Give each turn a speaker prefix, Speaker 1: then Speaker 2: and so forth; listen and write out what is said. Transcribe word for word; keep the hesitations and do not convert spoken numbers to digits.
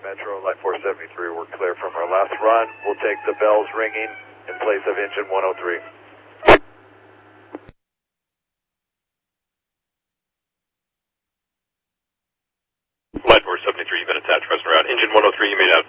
Speaker 1: Metro, Line four seventy-three, we're clear from our last run. We'll take the bells ringing in place of engine one oh three.
Speaker 2: Line four seventy-three, you've been attached, present route. Engine one oh three, you made out